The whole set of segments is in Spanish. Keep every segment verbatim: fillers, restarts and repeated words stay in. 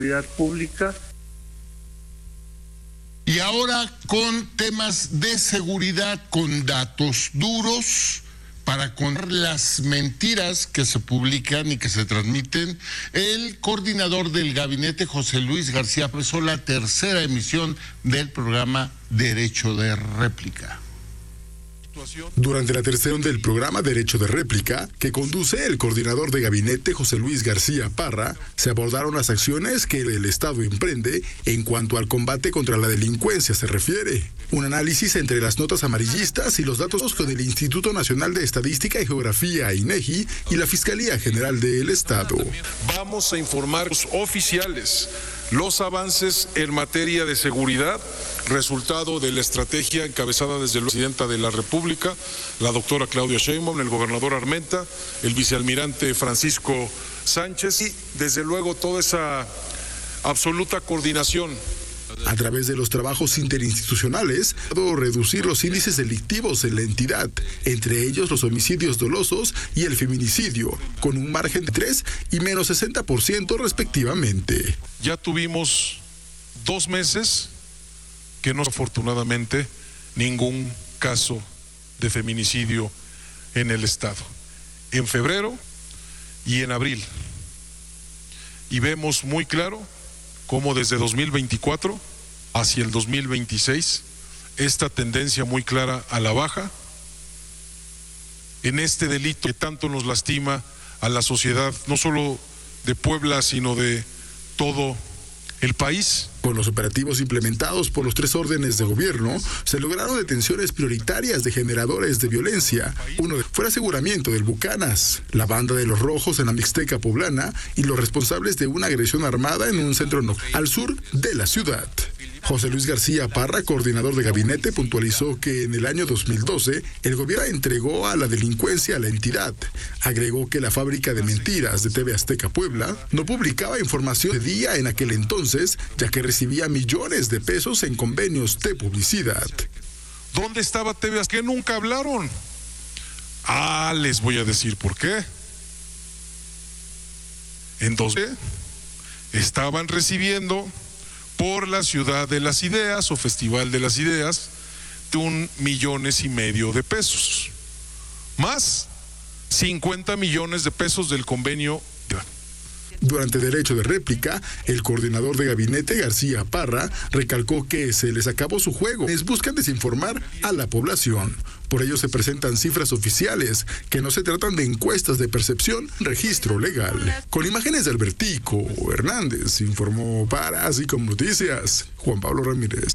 Seguridad Pública. Y ahora con temas de seguridad, con datos duros para contar las mentiras que se publican y que se transmiten. El coordinador del gabinete, José Luis García, empezó la tercera emisión del programa Derecho de Réplica. Durante la tercera del programa Derecho de Réplica, que conduce el coordinador de gabinete José Luis García Parra, se abordaron las acciones que el Estado emprende en cuanto al combate contra la delincuencia se refiere. Un análisis entre las notas amarillistas y los datos del Instituto Nacional de Estadística y Geografía, INEGI, y la Fiscalía General del Estado. Vamos a informar a los oficiales los avances en materia de seguridad, resultado de la estrategia encabezada desde la presidenta de la República, la doctora Claudia Sheinbaum, el gobernador Armenta, el vicealmirante Francisco Sánchez y desde luego toda esa absoluta coordinación. A través de los trabajos interinstitucionales, reducir los índices delictivos en la entidad, entre ellos los homicidios dolosos y el feminicidio, con un margen de tres y menos sesenta por ciento respectivamente. Ya tuvimos dos meses que no, afortunadamente, ningún caso de feminicidio en el Estado. En febrero y en abril. Y vemos muy claro cómo desde dos mil veinticuatro hacia el dos mil veintiséis, esta tendencia muy clara a la baja, en este delito que tanto nos lastima a la sociedad, no solo de Puebla, sino de todo el país. Con los operativos implementados por los tres órdenes de gobierno, se lograron detenciones prioritarias de generadores de violencia. Uno fue el aseguramiento del Bucanas, la banda de los Rojos en la Mixteca poblana y los responsables de una agresión armada en un centro nocturno al sur de la ciudad. José Luis García Parra, coordinador de gabinete, puntualizó que en el año dos mil doce el gobierno entregó a la delincuencia a la entidad. Agregó que la fábrica de mentiras de T V Azteca Puebla no publicaba información de día en aquel entonces, ya que recibía millones de pesos en convenios de publicidad. ¿Dónde estaba T V Azteca? ¿Qué nunca hablaron? Ah, les voy a decir por qué. En dos mil estaban recibiendo por la Ciudad de las Ideas o Festival de las Ideas de un millones y medio de pesos, más cincuenta millones de pesos del convenio. Durante Derecho de Réplica, el coordinador de gabinete, García Parra, recalcó que se les acabó su juego. Les buscan desinformar a la población. Por ello se presentan cifras oficiales, que no se tratan de encuestas de percepción, registro legal. Con imágenes de Albertico Hernández, informó para Así Como Noticias, Juan Pablo Ramírez.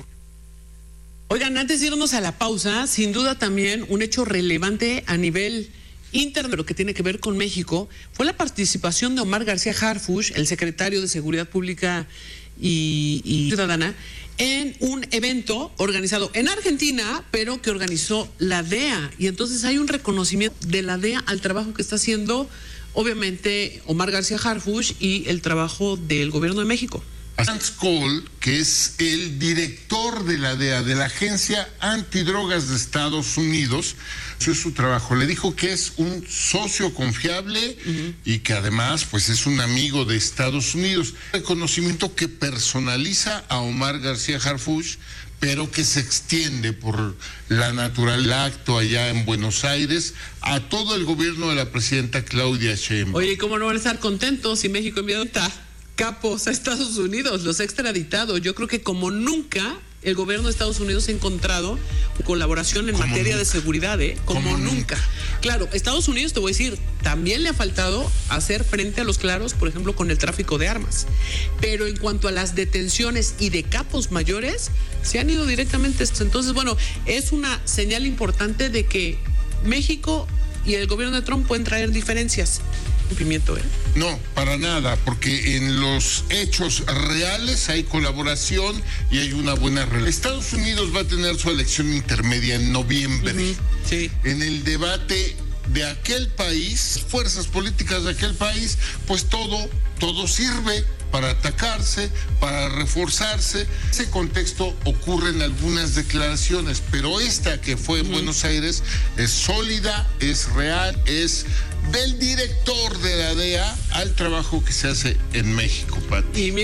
Oigan, antes de irnos a la pausa, sin duda también un hecho relevante a nivel interno, pero que tiene que ver con México, fue la participación de Omar García Harfuch, el secretario de Seguridad Pública y, y Ciudadana, en un evento organizado en Argentina, pero que organizó la D E A. Y entonces hay un reconocimiento de la D E A al trabajo que está haciendo, obviamente, Omar García Harfuch y el trabajo del gobierno de México. Lance Cole, que es el director de la D E A, de la Agencia Antidrogas de Estados Unidos, hizo su trabajo. Le dijo que es un socio confiable uh-huh. y que además pues es un amigo de Estados Unidos. Reconocimiento que personaliza a Omar García Harfuch, pero que se extiende por la natural acto allá en Buenos Aires a todo el gobierno de la presidenta Claudia Sheinbaum. Oye, ¿cómo no van a estar contentos si México envió capos a Estados Unidos, los ha extraditado? Yo creo que como nunca el gobierno de Estados Unidos ha encontrado colaboración en materia nunca. de seguridad, ¿eh? Como, como nunca. nunca. Claro, Estados Unidos, te voy a decir, también le ha faltado hacer frente a los claros, por ejemplo, con el tráfico de armas. Pero en cuanto a las detenciones y de capos mayores, se han ido directamente. Entonces, bueno, es una señal importante de que México y el gobierno de Trump pueden traer diferencias. Pimiento, ¿eh? No, para nada, porque en los hechos reales hay colaboración y hay una buena relación. Estados Unidos va a tener su elección intermedia en noviembre. Uh-huh. Sí. En el debate de aquel país, fuerzas políticas de aquel país, pues todo, todo sirve. para atacarse, para reforzarse. Ese contexto ocurre en algunas declaraciones, pero esta que fue en uh-huh. Buenos Aires es sólida, es real, es del director de la D E A al trabajo que se hace en México, Pati.